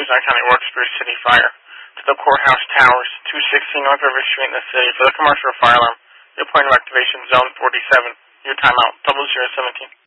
Luzon County Wilkes-Barre City Fire. To the Courthouse Towers, 216 North River Street in the city for the commercial fire alarm. Your point of activation, Zone 47. Your timeout, 0017.